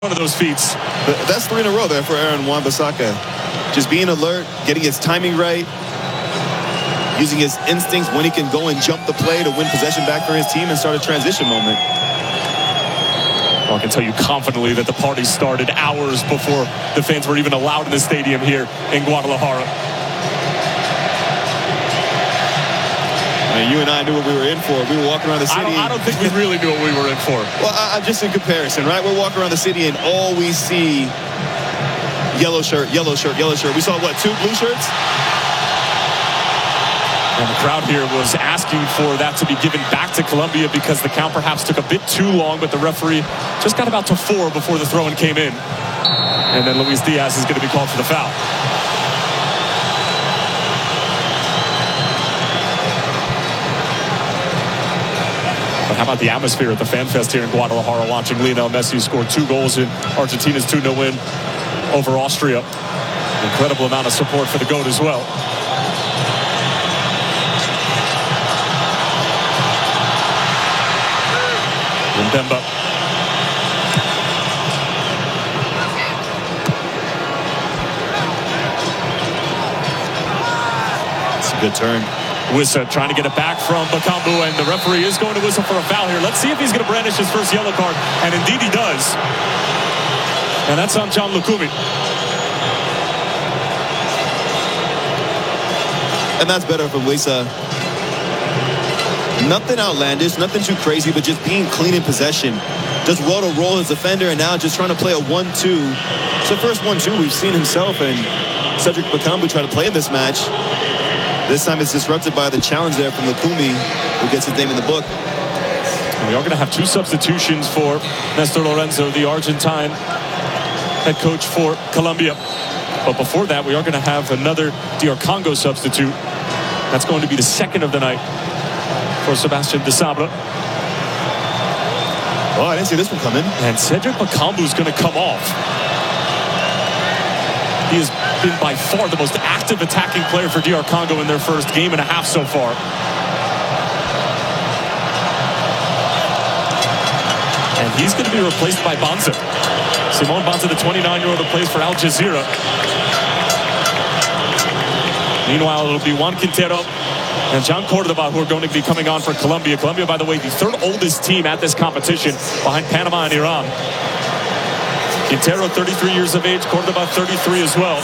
One of those feats. That's 3 in a row there for Aaron Wan-Bissaka. Just being alert, getting his timing right, using his instincts when he can go and jump the play to win possession back for his team and start a transition moment. Well, I can tell you confidently that the party started hours before the fans were even allowed in the stadium here in Guadalajara. I mean, you and I knew what we were in for. We were walking around the city. I don't think we really knew what we were in for. Well, I'm just in comparison, right? We're walking around the city and all we see, yellow shirt, yellow shirt, yellow shirt. We saw, what, 2 blue shirts? And the crowd here was asking for that to be given back to Colombia because the count perhaps took a bit too long, but the referee just got about to 4 before the throw-in came in. And then Luis Diaz is going to be called for the foul. But how about the atmosphere at the Fan Fest here in Guadalajara, watching Lionel Messi score 2 goals in Argentina's 2-0 win over Austria. Incredible amount of support for the GOAT as well. Mbemba. It's a good turn. Wissa trying to get it back from Bakambu, and the referee is going to whistle for a foul here. Let's see if he's going to brandish his first yellow card, and indeed he does. And that's on John Lukumi. And that's better from Wissa. Nothing outlandish, nothing too crazy, but just being clean in possession. Does well to roll his defender, and now just trying to play a 1-2. It's the first 1-2 we've seen himself and Cedric Bakambu try to play in this match. This time it's disrupted by the challenge there from Lukumi, who gets his name in the book. And we are going to have 2 substitutions for Nestor Lorenzo, the Argentine head coach for Colombia. But before that, we are going to have another DR Congo substitute. That's going to be the second of the night for Sebastian Desabre. Oh, I didn't see this one coming. And Cedric Bakambu is going to come off. He has been by far the most active attacking player for DR Congo in their first game and a half so far. And he's going to be replaced by Banza. Simon Banza, the 29-year-old who plays for Al Jazeera. Meanwhile, it'll be Juan Quintero and John Cordoba who are going to be coming on for Colombia. Colombia, by the way, the 3rd oldest team at this competition behind Panama and Iran. Quintero, 33 years of age. Cordoba, 33 as well.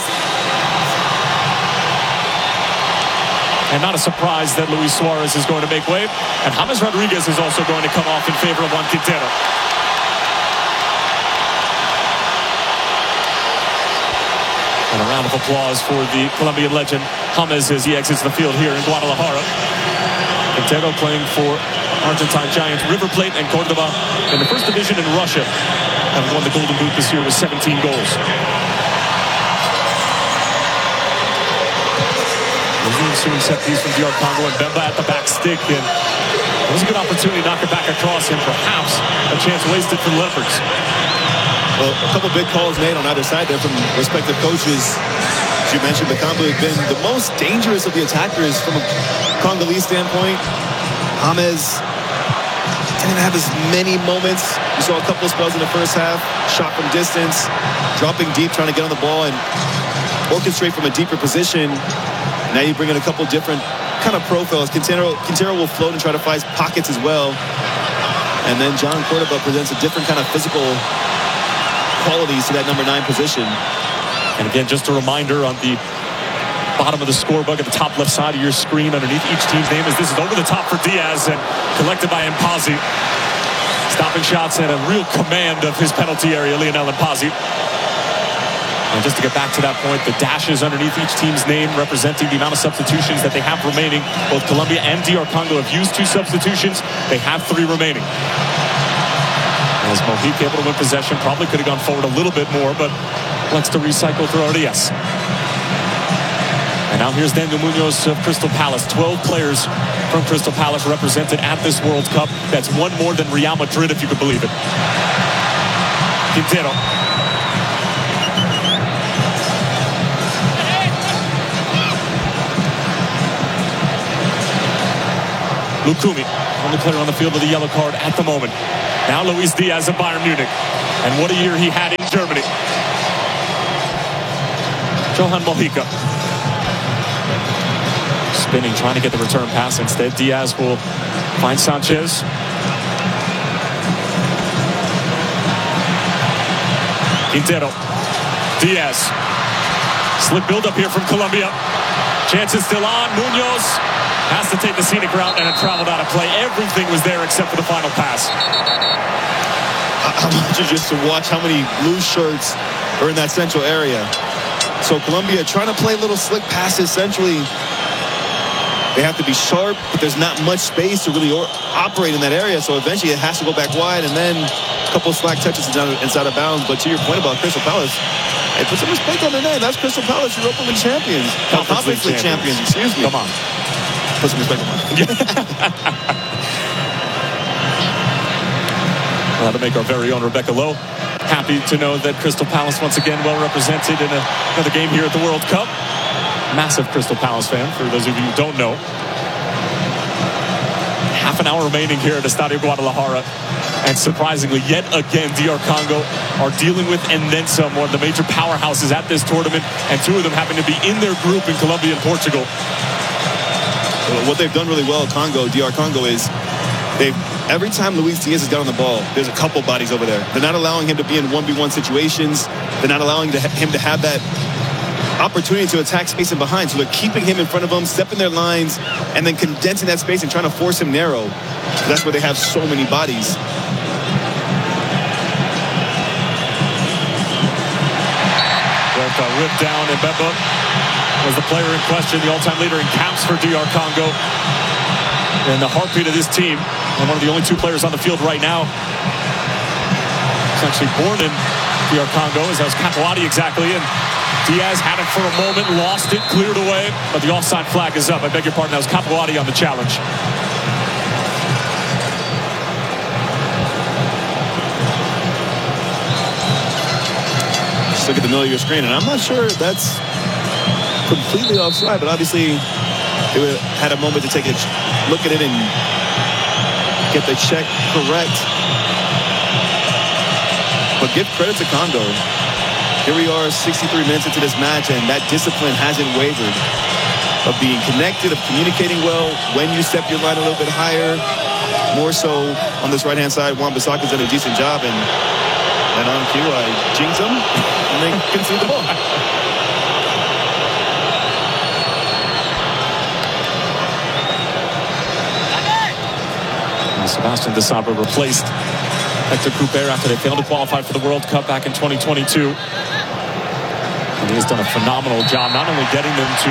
And not a surprise that Luis Suarez is going to make way. And James Rodriguez is also going to come off in favor of Juan Quintero. And a round of applause for the Colombian legend, James, as he exits the field here in Guadalajara. Quintero playing for Argentine giants River Plate, and Cordoba in the 1st division in Russia, having won the Golden Boot this year with 17 goals. Soon set piece from DR Congo, and Mbemba at the back stick, and it was a good opportunity to knock it back across, and perhaps a chance wasted for the Leopards. Well, a couple big calls made on either side there from respective coaches. As you mentioned, Bakambu has been the most dangerous of the attackers from a Congolese standpoint. James didn't have as many moments. We saw a couple of spells in the first half, shot from distance, dropping deep, trying to get on the ball and orchestrate from a deeper position. Now you bring in a couple different kind of profiles. Quintero will float and try to find pockets as well. And then John Cordoba presents a different kind of physical qualities to that number 9 position. And again, just a reminder, on the bottom of the scorebook at the top left side of your screen, underneath each team's name, this is over the top for Diaz and collected by Mpazi. Stopping shots and a real command of his penalty area, Lionel Mpazi. And just to get back to that point, the dashes underneath each team's name representing the amount of substitutions that they have remaining. Both Colombia and DR Congo have used 2 substitutions. They have 3 remaining. As Mojica able to win possession, probably could have gone forward a little bit more, but likes to recycle through Arias. And now here's Daniel Munoz of Crystal Palace. 12 players from Crystal Palace represented at this World Cup. That's 1 more than Real Madrid, if you could believe it. Quintero. Lukumi, only player on the field with a yellow card at the moment. Now Luis Diaz of Bayern Munich. And what a year he had in Germany. Johan Mojica. Spinning, trying to get the return pass. Instead, Diaz will find Sanchez. Quintero. Diaz. Slick build-up here from Colombia. Chance is still on. Munoz has to take the scenic route, and it traveled out of play. Everything was there except for the final pass. I want you just to watch how many blue shirts are in that central area. So Colombia trying to play little slick passes centrally. They have to be sharp, but there's not much space to really operate in that area. So eventually it has to go back wide, and then a couple of slack touches inside of bounds. But to your point about Crystal Palace, hey, put some respect on their name. That's Crystal Palace, Europa League champions. Conference League champions, excuse me. Come on. Put some respect on that. Well, to make our very own Rebecca Lowe happy to know that Crystal Palace once again well represented in another game here at the World Cup. Massive Crystal Palace fan, for those of you who don't know. Half an hour remaining here at Estadio Guadalajara. And surprisingly, yet again, DR Congo are dealing with, and then some, one of the major powerhouses at this tournament. And two of them happen to be in their group in Colombia and Portugal. What they've done really well, DR Congo, is every time Luis Diaz has got on the ball, there's a couple bodies over there. They're not allowing him to be in 1v1 situations. They're not allowing him to have that opportunity to attack space and behind. So they're keeping him in front of them, stepping their lines, and then condensing that space and trying to force him narrow. That's where they have so many bodies. With a rip down, and Mbemba was the player in question, the all-time leader in caps for DR Congo. And the heartbeat of this team, and one of the only two players on the field right now. He's actually born in DR Congo, as that was Capuati exactly, and Diaz had it for a moment, lost it, cleared away, but the offside flag is up. I beg your pardon, that was Capuati on the challenge. Just look at the middle of your screen, and I'm not sure if that's completely offside, but obviously they had a moment to take a look at it and get the check correct. But give credit to Congo. Here we are 63 minutes into this match, and that discipline hasn't wavered. Of being connected, of communicating well, when you step your line a little bit higher. More so on this right-hand side, Wan-Bissaka's done a decent job, and on cue, I jinx them, and they concede the ball. Sebastian de Sabra replaced Hector Couper after they failed to qualify for the World Cup back in 2022. And he has done a phenomenal job, not only getting them to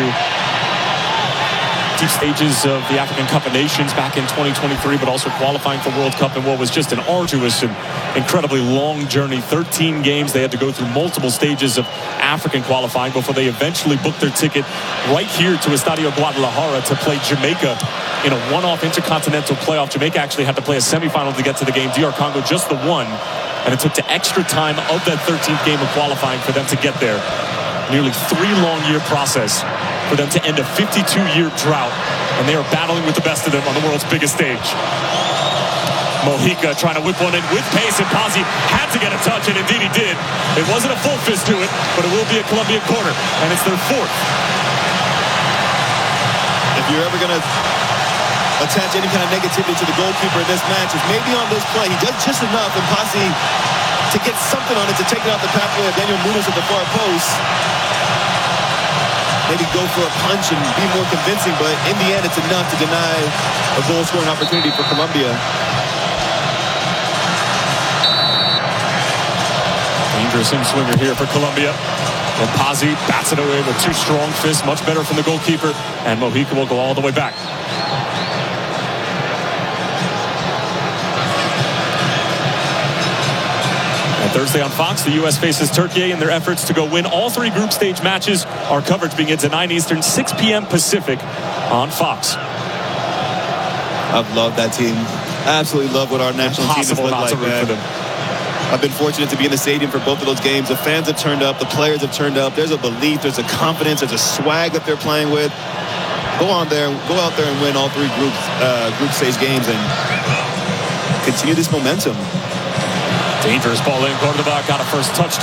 deep stages of the African Cup of Nations back in 2023, but also qualifying for World Cup in what was just an arduous and incredibly long journey. 13 games. They had to go through multiple stages of African qualifying before they eventually booked their ticket right here to Estadio Guadalajara to play Jamaica in a one-off intercontinental playoff. Jamaica actually had to play a semifinal to get to the game. DR Congo just the one. And it took to extra time of that 13th game of qualifying for them to get there. Nearly 3-long-year process for them to end a 52-year drought. And they are battling with the best of them on the world's biggest stage. Mojica trying to whip one in with pace, and Pazzi had to get a touch, and indeed he did. It wasn't a full fist to it, but it will be a Colombian corner, and it's their fourth. If you're ever going to attach any kind of negativity to the goalkeeper in this match, is maybe on this play. He does just enough, and Pazzi to get something on it to take it off the pathway of Daniel Munoz at the far post. Maybe go for a punch and be more convincing, but in the end, it's enough to deny a goal-scoring opportunity for Colombia. Dangerous in-swinger here for Colombia. And Pazzi bats it away with two strong fists, much better from the goalkeeper, and Mojica will go all the way back. And Thursday on Fox, the U.S. faces Turkey in their efforts to go win all three group stage matches. Our coverage begins at 9 Eastern, 6 p.m. Pacific on Fox. I've loved that team. Absolutely love what our national team has looked like, man. I've been fortunate to be in the stadium for both of those games. The fans have turned up. The players have turned up. There's a belief. There's a confidence. There's a swag that they're playing with. Go out there and win all three group stage games and continue this momentum. Dangerous ball in. Cordoba got a first touchdown.